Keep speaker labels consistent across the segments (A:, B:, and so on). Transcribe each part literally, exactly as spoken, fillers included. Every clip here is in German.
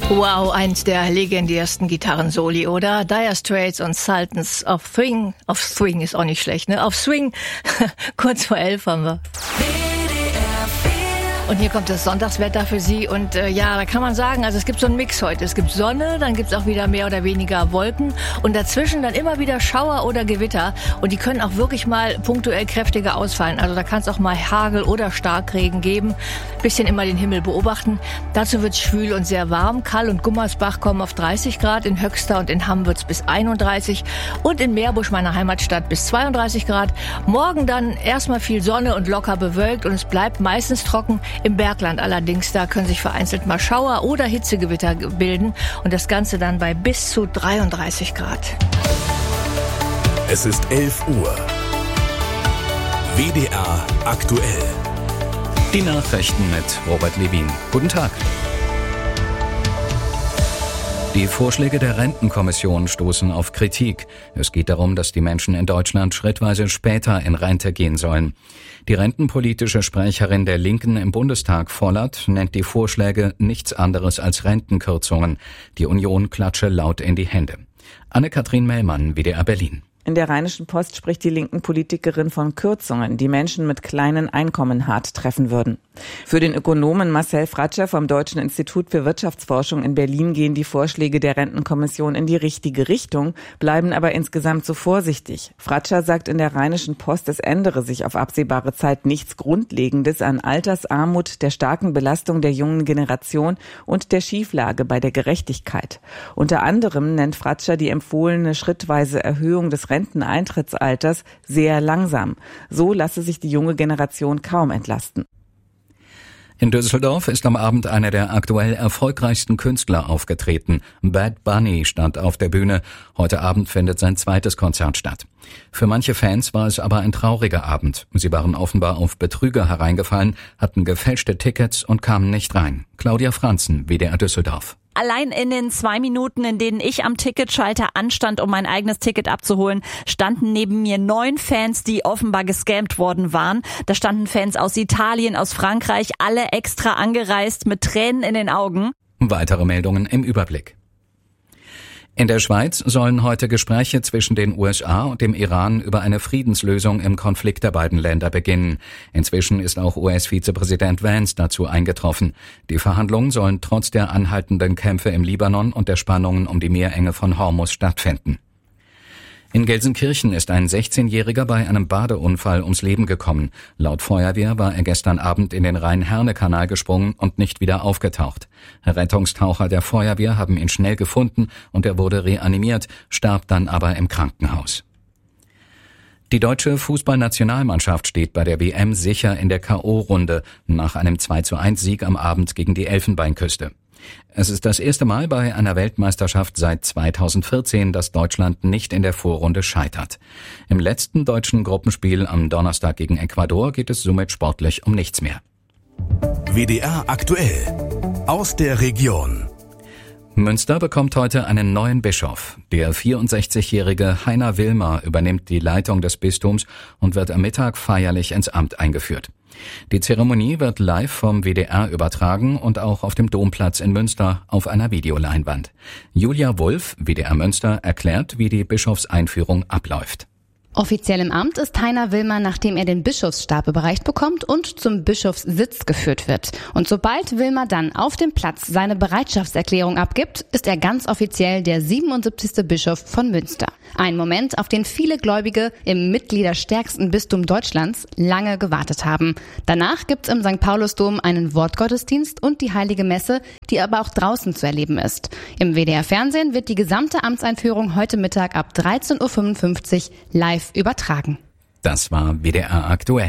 A: Wow, eins der legendärsten Gitarrensoli, oder? Dire Straits und Sultans of Swing. Auf Swing ist auch nicht schlecht, ne? Auf Swing. Kurz vor elf haben wir. Und hier kommt das Sonntagswetter für Sie. Und äh, ja, da kann man sagen, also es gibt so einen Mix heute. Es gibt Sonne, dann gibt es auch wieder mehr oder weniger Wolken. Und dazwischen dann immer wieder Schauer oder Gewitter. Und die können auch wirklich mal punktuell kräftiger ausfallen. Also da kann es auch mal Hagel oder Starkregen geben. Bisschen immer den Himmel beobachten. Dazu wird es schwül und sehr warm. Kall und Gummersbach kommen auf dreißig Grad. In Höxter und in Hamm wird es bis einunddreißig. Und in Meerbusch, meiner Heimatstadt, bis zweiunddreißig Grad. Morgen dann erstmal viel Sonne und locker bewölkt. Und es bleibt meistens trocken. Im Bergland allerdings, da können sich vereinzelt mal Schauer oder Hitzegewitter bilden und das Ganze dann bei bis zu dreiunddreißig Grad.
B: Es ist elf Uhr. W D R aktuell.
C: Die Nachrichten mit Robert Levin. Guten Tag. Die Vorschläge der Rentenkommission stoßen auf Kritik. Es geht darum, dass die Menschen in Deutschland schrittweise später in Rente gehen sollen. Die rentenpolitische Sprecherin der Linken im Bundestag, Vollert, nennt die Vorschläge nichts anderes als Rentenkürzungen. Die Union klatsche laut in die Hände. Anne-Kathrin Mellmann, W D R Berlin.
D: In der Rheinischen Post spricht die linken Politikerin von Kürzungen, die Menschen mit kleinen Einkommen hart treffen würden. Für den Ökonomen Marcel Fratscher vom Deutschen Institut für Wirtschaftsforschung in Berlin gehen die Vorschläge der Rentenkommission in die richtige Richtung, bleiben aber insgesamt zu vorsichtig. Fratscher sagt in der Rheinischen Post, es ändere sich auf absehbare Zeit nichts Grundlegendes an Altersarmut, der starken Belastung der jungen Generation und der Schieflage bei der Gerechtigkeit. Unter anderem nennt Fratscher die empfohlene schrittweise Erhöhung des Renteneintrittsalters sehr langsam. So lasse sich die junge Generation kaum entlasten.
C: In Düsseldorf ist am Abend einer der aktuell erfolgreichsten Künstler aufgetreten. Bad Bunny stand auf der Bühne. Heute Abend findet sein zweites Konzert statt. Für manche Fans war es aber ein trauriger Abend. Sie waren offenbar auf Betrüger hereingefallen, hatten gefälschte Tickets und kamen nicht rein. Claudia Franzen, W D R Düsseldorf.
E: Allein in den zwei Minuten, in denen ich am Ticketschalter anstand, um mein eigenes Ticket abzuholen, standen neben mir neun Fans, die offenbar gescammt worden waren. Da standen Fans aus Italien, aus Frankreich, alle extra angereist mit Tränen in den Augen.
C: Weitere Meldungen im Überblick. In der Schweiz sollen heute Gespräche zwischen den U S A und dem Iran über eine Friedenslösung im Konflikt der beiden Länder beginnen. Inzwischen ist auch U S-Vizepräsident Vance dazu eingetroffen. Die Verhandlungen sollen trotz der anhaltenden Kämpfe im Libanon und der Spannungen um die Meerenge von Hormuz stattfinden. In Gelsenkirchen ist ein sechzehnjähriger bei einem Badeunfall ums Leben gekommen. Laut Feuerwehr war er gestern Abend in den Rhein-Herne-Kanal gesprungen und nicht wieder aufgetaucht. Rettungstaucher der Feuerwehr haben ihn schnell gefunden und er wurde reanimiert, starb dann aber im Krankenhaus. Die deutsche Fußballnationalmannschaft steht bei der W M sicher in der K O-Runde nach einem zwei zu eins Sieg am Abend gegen die Elfenbeinküste. Es ist das erste Mal bei einer Weltmeisterschaft seit zweitausendvierzehn, dass Deutschland nicht in der Vorrunde scheitert. Im letzten deutschen Gruppenspiel am Donnerstag gegen Ecuador geht es somit sportlich um nichts mehr.
B: W D R aktuell aus der Region.
C: Münster bekommt heute einen neuen Bischof. Der vierundsechzigjährige Heiner Wilmer übernimmt die Leitung des Bistums und wird am Mittag feierlich ins Amt eingeführt. Die Zeremonie wird live vom W D R übertragen und auch auf dem Domplatz in Münster auf einer Videoleinwand. Julia Wulff, W D R Münster, erklärt, wie die Bischofseinführung abläuft.
F: Offiziell im Amt ist Heiner Wilmer, nachdem er den Bischofsstab überreicht bekommt und zum Bischofssitz geführt wird. Und sobald Wilmer dann auf dem Platz seine Bereitschaftserklärung abgibt, ist er ganz offiziell der siebenundsiebzigste Bischof von Münster. Ein Moment, auf den viele Gläubige im mitgliederstärksten Bistum Deutschlands lange gewartet haben. Danach gibt's im Sankt Paulusdom einen Wortgottesdienst und die Heilige Messe, die aber auch draußen zu erleben ist. Im W D R Fernsehen wird die gesamte Amtseinführung heute Mittag ab dreizehn Uhr fünfundfünfzig live übertragen.
C: Das war W D R aktuell.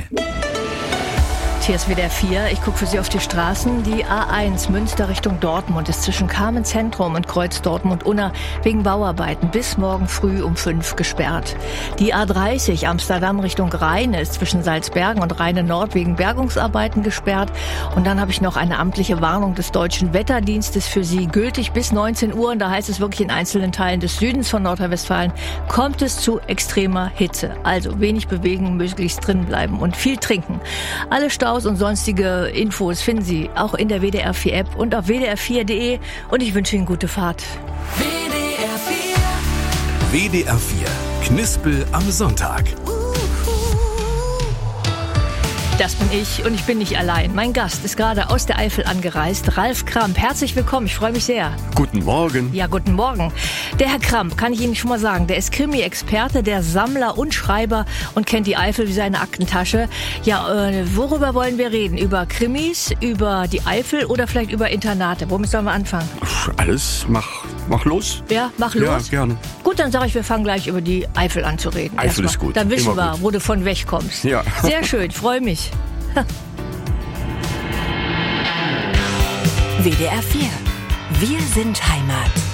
A: Hier ist W D R vier. Ich gucke für Sie auf die Straßen. Die A eins Münster Richtung Dortmund ist zwischen Kamen Zentrum und Kreuz Dortmund-Unna wegen Bauarbeiten bis morgen früh um fünf gesperrt. Die A dreißig Amsterdam Richtung Rheine ist zwischen Salzbergen und Rheine Nord wegen Bergungsarbeiten gesperrt. Und dann habe ich noch eine amtliche Warnung des Deutschen Wetterdienstes für Sie, gültig bis neunzehn Uhr. Und da heißt es wirklich, in einzelnen Teilen des Südens von Nordrhein-Westfalen kommt es zu extremer Hitze. Also wenig bewegen, möglichst drin bleiben und viel trinken. Alle Stau aus und sonstige Infos finden Sie auch in der W D R vier App und auf w d r vier punkt d e. Und ich wünsche Ihnen gute Fahrt.
B: W D R vier. W D R vier. Knispel am Sonntag.
A: Das bin ich und ich bin nicht allein. Mein Gast ist gerade aus der Eifel angereist, Ralf Kramp. Herzlich willkommen, ich freue mich sehr.
G: Guten Morgen.
A: Ja, guten Morgen. Der Herr Kramp, kann ich Ihnen schon mal sagen, der ist Krimi-Experte, der Sammler und Schreiber und kennt die Eifel wie seine Aktentasche. Ja, äh, worüber wollen wir reden? Über Krimis, über die Eifel oder vielleicht über Internate? Womit sollen wir anfangen?
G: Alles, mach, mach los.
A: Ja, mach los.
G: Ja, gerne.
A: Gut, dann sage ich, wir fangen gleich über die Eifel an zu reden.
G: Eifel
A: Erstmal.
G: ist gut.
A: Dann wissen
G: Immer
A: wir,
G: gut.
A: wo du von wegkommst.
G: Ja.
A: Sehr schön, ich freue mich.
H: W D R vier. Wir sind Heimat.